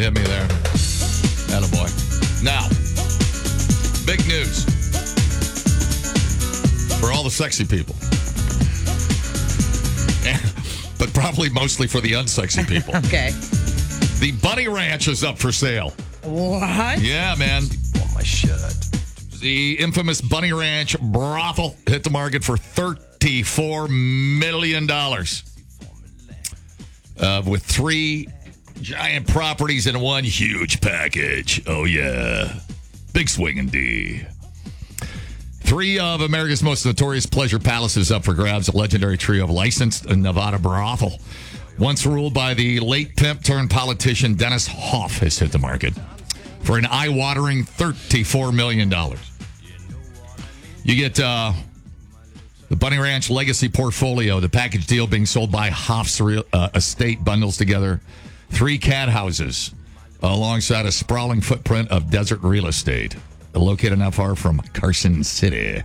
hit me there. Attaboy. Now, big news for all the sexy people. But probably mostly for the unsexy people. Okay. The Bunny Ranch is up for sale. What? Yeah, man. Oh, my shit. The infamous Bunny Ranch brothel hit the market for $34 million. With 3 giant properties in one huge package. Oh, yeah. Big swinging D. 3 of America's most notorious pleasure palaces up for grabs. A legendary trio of licensed Nevada brothel. Once ruled by the late pimp turned politician Dennis Hoff has hit the market for an eye-watering $34 million. You get the Bunny Ranch Legacy Portfolio, the package deal being sold by Hoff's estate bundles together 3 cat houses alongside a sprawling footprint of desert real estate located not far from Carson City.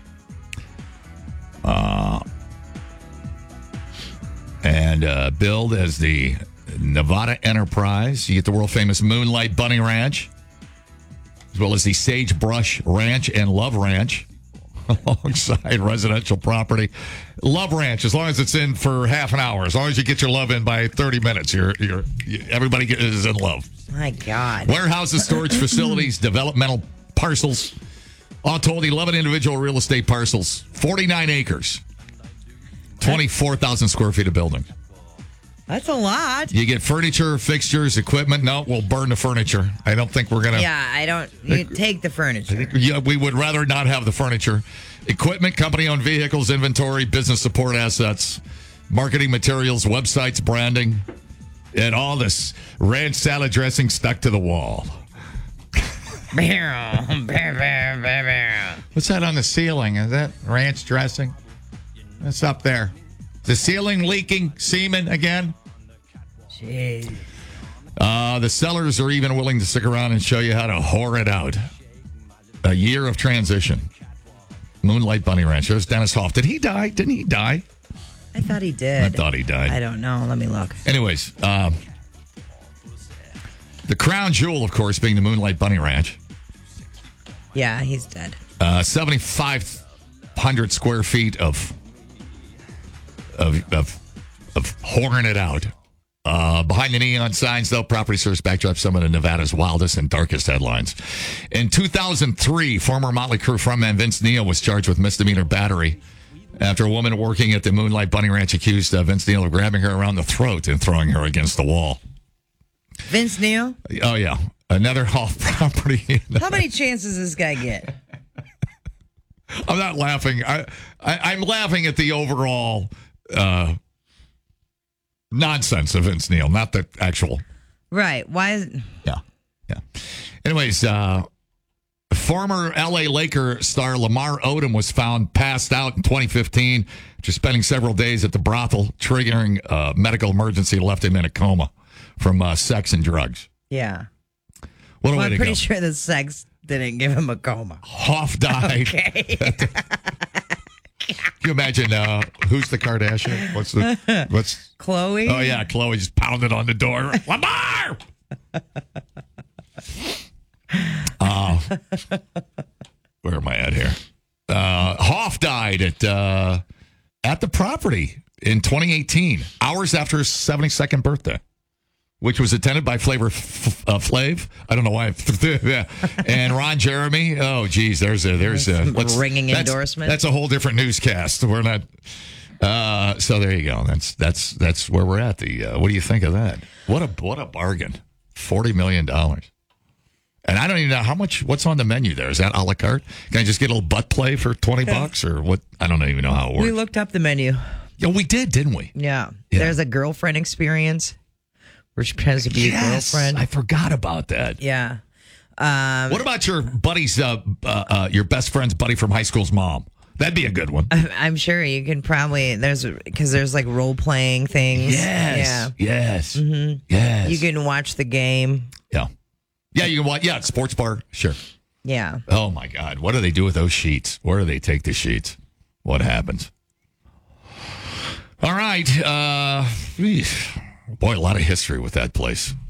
And billed as the Nevada Enterprise. You get the world-famous Moonlight Bunny Ranch, as well as the Sagebrush Ranch and Love Ranch, alongside residential property. Love Ranch, as long as it's in for half an hour, as long as you get your love in by 30 minutes, everybody is in love. My God. Warehouses, storage facilities, developmental parcels. All told, 11 individual real estate parcels, 49 acres, 24,000 square feet of building. That's a lot. You get furniture, fixtures, equipment. No, we'll burn the furniture. I don't think we're going to. Yeah, I don't. You take the furniture. Yeah, we would rather not have the furniture. Equipment, company-owned vehicles, inventory, business support assets, marketing materials, websites, branding, and all this ranch salad dressing stuck to the wall. What's that on the ceiling? Is that ranch dressing? That's up there. The ceiling leaking semen again? Jeez. The sellers are even willing to stick around and show you how to whore it out. A year of transition. Moonlight Bunny Ranch. There's Dennis Hoff. Did he die? Didn't he die? I thought he did. I thought he died. I don't know. Let me look. Anyways, the crown jewel, of course, being the Moonlight Bunny Ranch. Yeah, he's dead. 7,500 square feet of whoring it out. Behind the neon signs, though, property serves backdrop some of Nevada's wildest and darkest headlines. In 2003, former Motley Crue frontman Vince Neil was charged with misdemeanor battery after a woman working at the Moonlight Bunny Ranch accused Vince Neil of grabbing her around the throat and throwing her against the wall. Vince Neil? Oh, yeah. Another Hoff property. How many chances does this guy get? I'm not laughing. I'm laughing at the overall nonsense of Vince Neil, not the actual. Right. Why is it? Yeah. Anyways, former L.A. Laker star Lamar Odom was found passed out in 2015 after spending several days at the brothel, triggering a medical emergency, left him in a coma from sex and drugs. Yeah. What a way I'm to pretty go. sure the sex didn't give him a coma. Hoff died. Okay. Can you imagine who's the Kardashian? What's Khloe? Oh yeah, Khloe just pounded on the door. Lamar! Where am I at here? Hoff died at the property in 2018, hours after his 72nd birthday, which was attended by Flav. I don't know why. And Ron Jeremy. Oh, geez, there's a ringing endorsement. That's a whole different newscast. We're not. So there you go. That's where we're at. What do you think of that? What a bargain. $40 million. And I don't even know what's on the menu there. Is that a la carte? Can I just get a little butt play for $20 or what? I don't even know how it works. We looked up the menu. Yeah, we did, didn't we? Yeah. There's a girlfriend experience, which pretends to be a girlfriend. I forgot about that. Yeah. What about your buddy's, your best friend's buddy from high school's mom? That'd be a good one. I'm sure you can probably, because there's like role playing things. Yes. Yeah. Yes. Mm-hmm. Yes. You can watch the game. Yeah. Yeah, you can watch. Yeah, sports bar. Sure. Yeah. Oh, my God. What do they do with those sheets? Where do they take the sheets? What happens? All right. Boy, a lot of history with that place.